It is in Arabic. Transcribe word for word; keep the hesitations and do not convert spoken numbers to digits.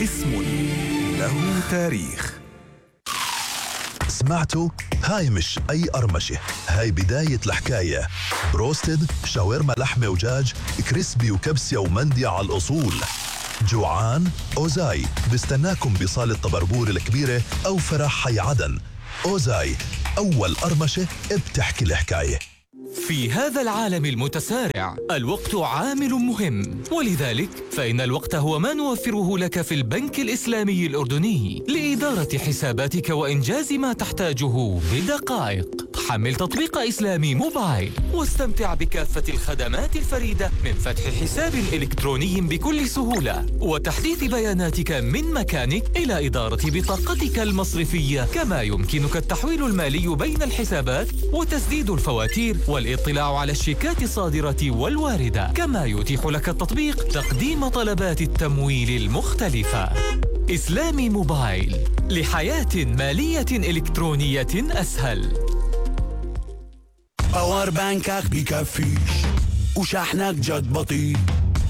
اسم له تاريخ. سمعتوا؟ هاي مش أي قرمشة، هاي بداية الحكاية. بروستد، شاورما لحمة ودجاج، كريسبي وكبسة ومندي على الأصول. جوعان؟ أوزاي بستناكم بصالة طبربور الكبيرة أو فرح حي عدن. أوزاي، أول قرمشة بتحكي الحكاية. في هذا العالم المتسارع الوقت عامل مهم، ولذلك فإن الوقت هو ما نوفره لك في البنك الإسلامي الأردني لإدارة حساباتك وإنجاز ما تحتاجه بدقائق. حمل تطبيق إسلامي موبايل واستمتع بكافة الخدمات الفريدة من فتح حساب إلكتروني بكل سهولة وتحديث بياناتك من مكانك إلى إدارة بطاقتك المصرفية، كما يمكنك التحويل المالي بين الحسابات وتسديد الفواتير والاطلاع على الشيكات الصادرة والواردة. كما يتيح لك التطبيق تقديم طلبات التمويل المختلفة. إسلامي موبايل، لحياة مالية إلكترونية أسهل. باور بانكك بكفيش وشحنك جد بطيء،